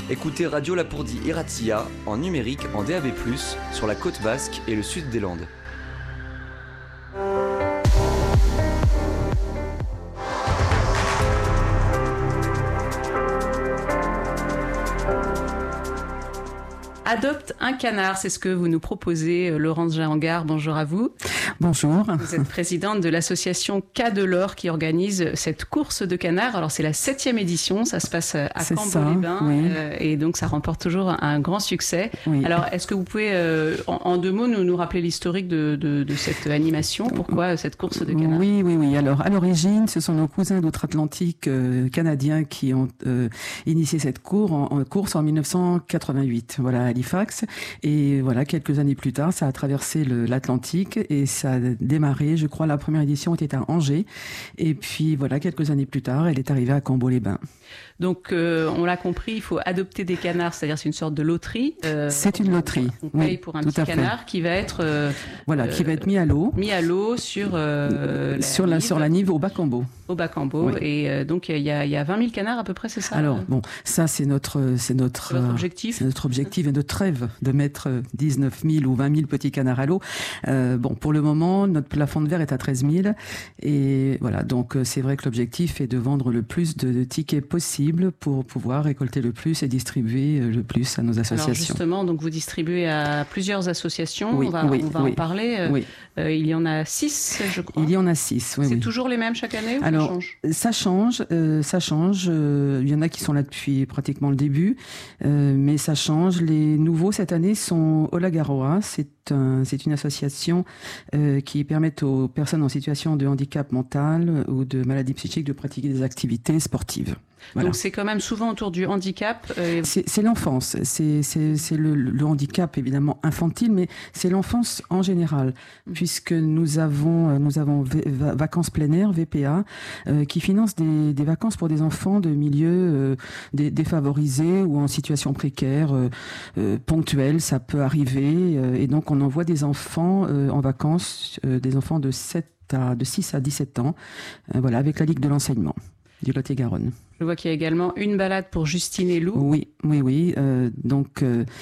Écoutez Radio Lapourdie Iratia en numérique en DAB+, sur la côte basque et le sud des Landes. Adopte un canard, c'est ce que vous nous proposez, Laurence Jahangard. Bonjour à vous. Bonjour. Vous êtes présidente de l'association Cas de l'Or qui organise cette course de canards. Alors c'est la 7e édition, ça se passe à Cambo-les-Bains, oui. Et donc ça remporte toujours un grand succès. Oui. Alors est-ce que vous pouvez en 2 mots nous rappeler l'historique de cette animation? Pourquoi cette course de canards? Oui. Alors à l'origine, ce sont nos cousins d'outre-Atlantique canadiens qui ont initié cette course en 1988. Voilà, à Halifax. Et voilà, quelques années plus tard, ça a traversé l'Atlantique et ça a démarré, je crois, la première édition était à Angers. Et puis voilà, quelques années plus tard, elle est arrivée à Cambo-les-Bains. Donc, on l'a compris, il faut adopter des canards, c'est-à-dire c'est une sorte de loterie. C'est une loterie. On paye pour un petit canard qui va être qui va être mis à l'eau. Mis à l'eau sur la Nive au Bas-Cambo. Au Bas-Cambo. Oui. Et donc il y a 20 000 canards à peu près, c'est ça? Alors bon, ça c'est notre objectif. C'est notre objectif et notre rêve de mettre 19 000 ou 20 000 petits canards à l'eau. Pour le moment, notre plafond de verre est à 13 000 et voilà. Donc c'est vrai que l'objectif est de vendre le plus de tickets possible pour pouvoir récolter le plus et distribuer le plus à nos associations. Alors justement, donc vous distribuez à plusieurs associations. Oui, on va en parler. Il y en a 6, je crois. Il y en a 6. Oui, c'est toujours les mêmes chaque année ou alors, ça change. Ça change. Il y en a qui sont là depuis pratiquement le début, mais ça change. Les nouveaux cette année sont Olagaroa. C'est une association qui permet aux personnes en situation de handicap mental ou de maladie psychique de pratiquer des activités sportives. Voilà. Donc c'est quand même souvent autour du handicap. C'est l'enfance, c'est le handicap évidemment infantile, mais c'est l'enfance en général, puisque nous avons Vacances plein air VPA qui finance des vacances pour des enfants de milieux défavorisés ou en situation précaire, ponctuelle, ça peut arriver, et donc on envoie des enfants en vacances, des enfants de 6 à 17 ans, avec la Ligue de l'enseignement du Lot-et-Garonne. Je vois qu'il y a également une balade pour Justine et Lou. Oui. Donc,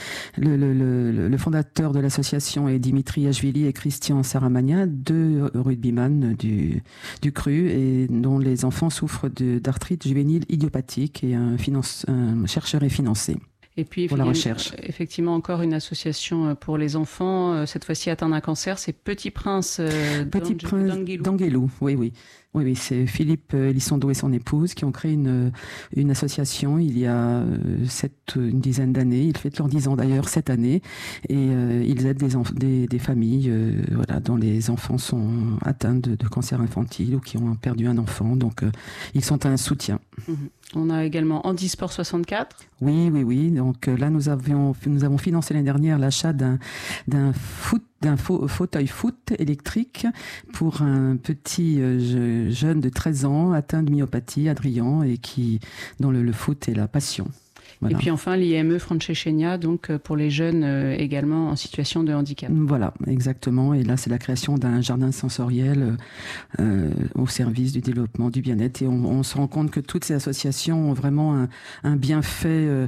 le fondateur de l'association est Dimitri Ashvili et Christian Saramagna, 2 rugbyman du CRU et dont les enfants souffrent d'arthrite juvénile idiopathique et un chercheur est financé. Et puis, pour la recherche. Effectivement, encore une association pour les enfants, cette fois-ci atteint d'un cancer, c'est Petit Prince d'Anguelou. Oui, c'est Philippe Elizondo et son épouse qui ont créé une association il y a une dizaine d'années. Ils fêtent leurs 10 ans d'ailleurs cette année et ils aident des familles dont les enfants sont atteints de cancer infantile ou qui ont perdu un enfant. Donc ils sont un soutien. On a également Handisport 64. Oui. Donc là, nous avons financé l'année dernière l'achat d'un fauteuil foot électrique pour un petit jeune de 13 ans atteint de myopathie, Adrien, et dont le foot est la passion. Voilà. Et puis enfin l'IME Francescenia, donc pour les jeunes également en situation de handicap. Voilà, exactement. Et là, c'est la création d'un jardin sensoriel au service du développement du bien-être. Et on se rend compte que toutes ces associations ont vraiment un bienfait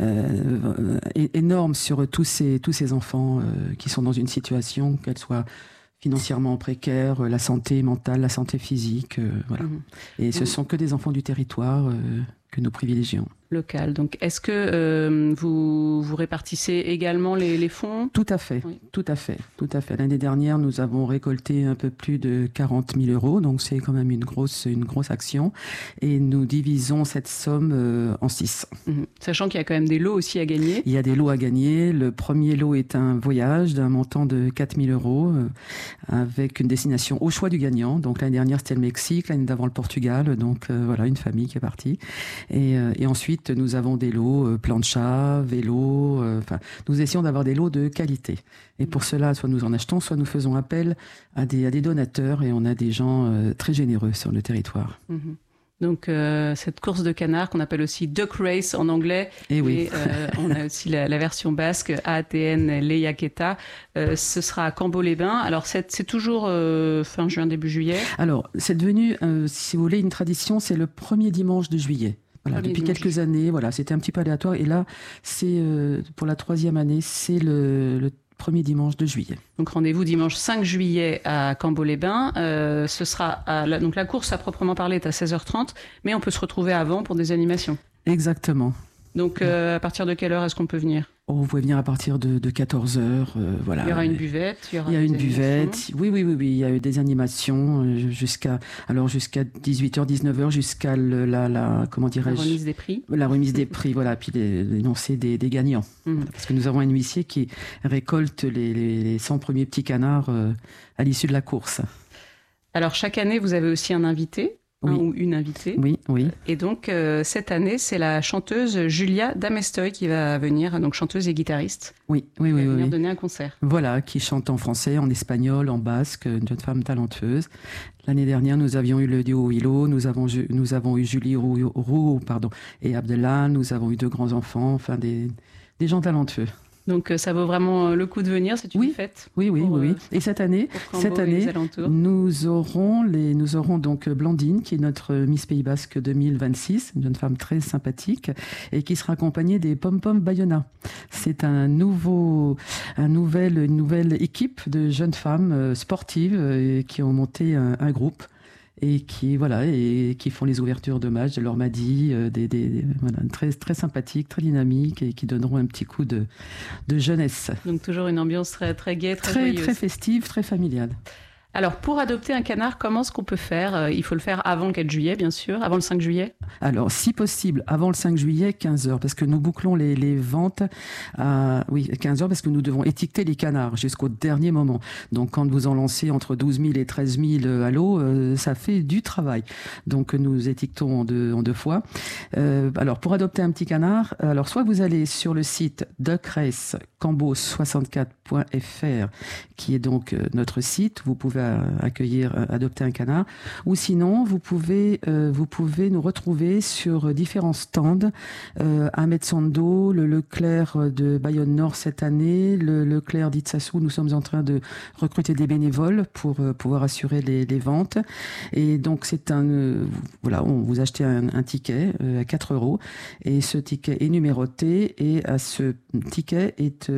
énorme sur tous ces enfants qui sont dans une situation, qu'elle soit financièrement précaire, la santé mentale, la santé physique, voilà. Et ce sont que des enfants du territoire que nous privilégions. Local. Donc, est-ce que vous répartissez également les fonds? Tout à fait, oui. Tout à fait. L'année dernière, nous avons récolté un peu plus de 40 000 €, donc c'est quand même une grosse action. Et nous divisons cette somme en 6. Sachant qu'il y a quand même des lots aussi à gagner. Il y a des lots à gagner. Le premier lot est un voyage d'un montant de 4 000 € avec une destination au choix du gagnant. Donc l'année dernière, c'était le Mexique, l'année d'avant le Portugal. Donc une famille qui est partie. Et ensuite, nous avons des lots plancha, vélo. Nous essayons d'avoir des lots de qualité. Et pour cela, soit nous en achetons, soit nous faisons appel à des donateurs. Et on a des gens très généreux sur le territoire. Donc cette course de canard qu'on appelle aussi Duck Race en anglais. Et oui. On a aussi la version basque, ATN Lehiaketa. Ce sera à Cambo-les-Bains. Alors c'est toujours fin juin, début juillet. Alors c'est devenu, si vous voulez, une tradition. C'est le premier dimanche de juillet. Voilà, depuis quelques années, voilà, c'était un petit peu aléatoire. Et là, c'est pour la 3e année, c'est le premier dimanche de juillet. Donc rendez-vous dimanche 5 juillet à Cambo-les-Bains. Ce sera donc la course à proprement parler est à 16h30, mais on peut se retrouver avant pour des animations. Exactement. Donc à partir de quelle heure est-ce qu'on peut venir ? Vous pouvez venir à partir de 14h. Voilà. Il y aura une buvette. Il y a une buvette. Oui. Il y a eu des animations jusqu'à 18h, 19h, jusqu'à comment dirais-je ? La remise des prix. La remise des prix, voilà. Puis l'énoncé des gagnants. Parce que nous avons un huissier qui récolte les 100 premiers petits canards à l'issue de la course. Alors chaque année, vous avez aussi un invité. Oui. Ou une invitée. Oui. Et donc, cette année, c'est la chanteuse Julia Damestoy qui va venir, donc chanteuse et guitariste. Oui. Qui va venir donner un concert. Voilà, qui chante en français, en espagnol, en basque, une jeune femme talentueuse. L'année dernière, nous avions eu le duo Hilo, nous avons eu Julie Roux, et Abdellah, nous avons eu 2 grands enfants, enfin des gens talentueux. Donc ça vaut vraiment le coup de venir, c'est une fête. Oui. Et cette année, nous aurons donc Blandine, qui est notre Miss Pays Basque 2026, une jeune femme très sympathique, et qui sera accompagnée des Pom Pom Bayona. C'est une nouvelle équipe de jeunes femmes sportives qui ont monté un groupe. Et qui font les ouvertures de matchs de l'Ormadi, très très sympathiques, très dynamiques et qui donneront un petit coup de jeunesse. Donc toujours une ambiance très très gaie, très joyeuse. Très festive, très familiale. Alors, pour adopter un canard, comment est-ce qu'on peut faire ? Il faut le faire avant le 4 juillet, bien sûr, avant le 5 juillet. Alors, si possible, avant le 5 juillet, 15h, parce que nous bouclons les ventes à 15h, parce que nous devons étiqueter les canards jusqu'au dernier moment. Donc, quand vous en lancez entre 12 000 et 13 000 à l'eau, ça fait du travail. Donc, nous étiquetons en deux fois. Alors, pour adopter un petit canard, alors soit vous allez sur le site duckracecambo64.fr, qui est donc notre site, vous pouvez adopter un canard, ou sinon vous pouvez nous retrouver sur différents stands à Metsondo, le Leclerc de Bayonne Nord cette année, le Leclerc d'Itsassou. Nous sommes en train de recruter des bénévoles pour pouvoir assurer les ventes. Et donc vous achetez un ticket à 4 € et ce ticket est numéroté et à ce ticket est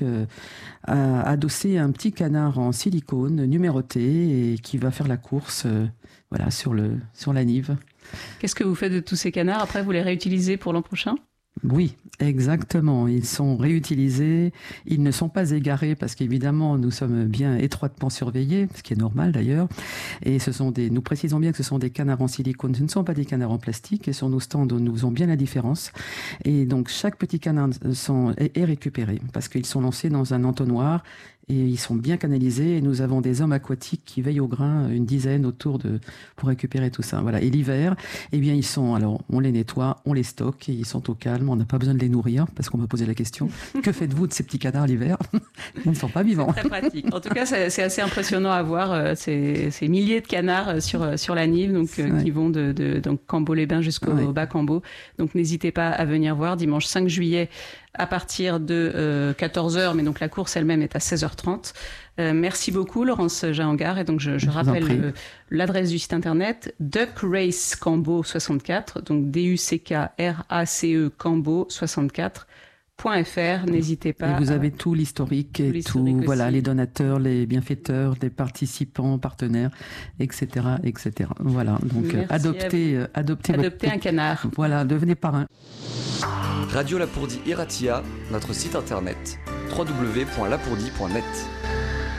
adossé un petit canard en silicone numéroté et qui va faire la course sur la Nive. Qu'est-ce que vous faites de tous ces canards ? Après, vous les réutilisez pour l'an prochain ? Oui, exactement. Ils sont réutilisés. Ils ne sont pas égarés parce qu'évidemment, nous sommes bien étroitement surveillés, ce qui est normal d'ailleurs. Et nous précisons bien que ce sont des canards en silicone. Ce ne sont pas des canards en plastique. Et sur nos stands, nous faisons bien la différence. Et donc, chaque petit canard est récupéré parce qu'ils sont lancés dans un entonnoir et ils sont bien canalisés. Et nous avons des hommes aquatiques qui veillent au grain, une dizaine pour récupérer tout ça. Voilà. Et l'hiver, on les nettoie, on les stocke et ils sont au calme. On n'a pas besoin de les nourrir parce qu'on m'a posé la question. Que faites-vous de ces petits canards l'hiver ? Ils ne sont pas vivants. C'est très pratique. En tout cas, c'est assez impressionnant à voir ces milliers de canards sur la Nive, qui vont de Cambo-les-Bains jusqu'au bas Cambo. Donc n'hésitez pas à venir voir dimanche 5 juillet à partir de 14h, mais donc la course elle-même est à 16h30. Merci beaucoup Laurence Jahangar. Et donc je rappelle l'adresse du site internet duckracecambo64, donc DUCKRACE Cambo 64.fr. N'hésitez pas. Et vous avez tout l'historique et les donateurs, les bienfaiteurs, les participants, partenaires, etc. Voilà. Donc adoptez un canard. Voilà, devenez parrain. Radio Lapourdie Iratia, notre site internet www.lapourdie.net.